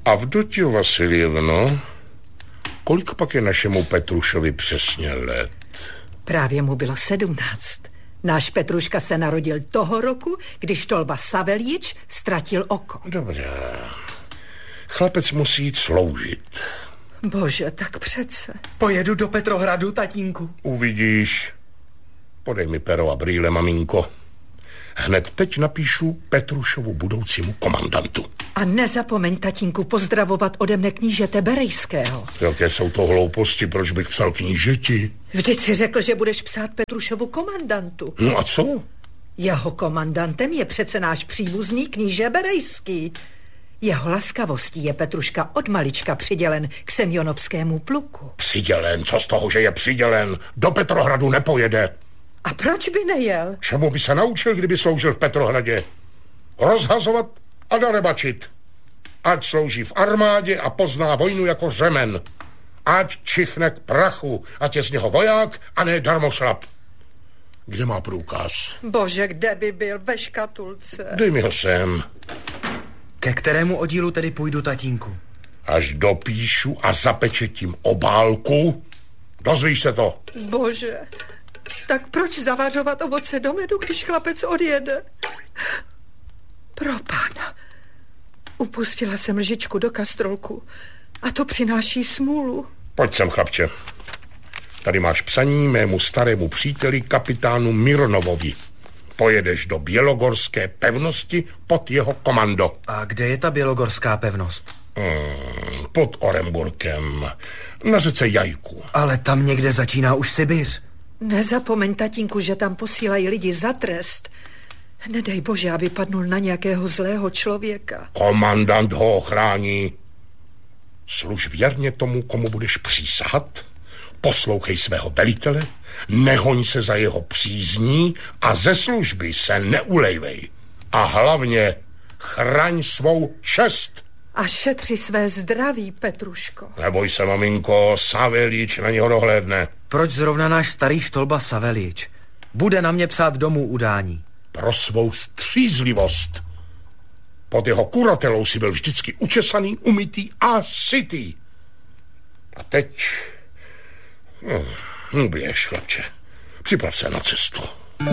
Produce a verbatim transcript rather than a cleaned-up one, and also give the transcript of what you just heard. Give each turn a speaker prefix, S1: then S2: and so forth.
S1: Avdotio Vasiljevno, kolik pak je našemu Petrušovi přesně let?
S2: Právě mu bylo sedmnáct. Náš Petruška se narodil toho roku, když Štolba Saveljič ztratil oko.
S1: Dobrá. Chlapec musí jít sloužit.
S2: Bože, tak přece.
S3: Pojedu do Petrohradu, tatínku.
S1: Uvidíš. Podej mi pero a brýle, maminko. Hned teď napíšu Petrušovu budoucímu komandantu.
S2: A nezapomeň, tatínku, pozdravovat ode mne knížete Berejského.
S1: Jaké jsou to hlouposti, proč bych psal knížeti?
S2: Vždyť si řekl, že budeš psát Petrušovu komandantu.
S1: No a co?
S2: Jeho komandantem je přece náš příbuzný kníže Berejský. Jeho laskavostí je Petruška od malička přidělen k Semjonovskému pluku.
S1: Přidělen? Co z toho, že je přidělen? Do Petrohradu nepojede.
S2: A proč by nejel?
S1: Čemu by se naučil, kdyby sloužil v Petrohradě? Rozhazovat a darebačit. Ať slouží v armádě a pozná vojnu jako řemen. Ať čichne k prachu, ať je z něho voják a ne darmošlap. Kde má průkaz?
S2: Bože, kde by byl? Ve škatulce.
S1: Dej mi ho sem.
S3: Ke kterému oddílu tedy půjdu, tatínku?
S1: Až dopíšu a zapečetím obálku, dozvíš se to.
S2: Bože, tak proč zavařovat ovoce do medu, když chlapec odjede? Pro pána. Upustila jsem lžičku do kastrolku a to přináší smůlu.
S1: Pojď sem, chlapče. Tady máš psaní mému starému příteli, kapitánu Mirnovovi. Pojedeš do Bělogorské pevnosti pod jeho komando.
S3: A kde je ta Bělogorská pevnost?
S1: Hmm, pod Oremburkem, na řece Jajku.
S3: Ale tam někde začíná už Sibiř.
S2: Nezapomeň, tatínku, že tam posílají lidi za trest. Nedej Bože, aby padnul na nějakého zlého člověka.
S1: Komandant ho ochrání. Služ věrně tomu, komu budeš přísahat. Poslouchej svého velitele, nehoň se za jeho přízní a ze služby se neulejvej. A hlavně chraň svou čest.
S2: A šetři své zdraví, Petruško.
S1: Neboj se, maminko, Saveljič na něho dohlédne.
S3: Proč zrovna náš starý Štolba Saveljič? Bude na mě psát domů udání.
S1: Pro svou střízlivost. Pod jeho kuratelou si byl vždycky učesaný, umytý a sytý. A teď... Hm, běž, chlapče. Připrav se na cestu.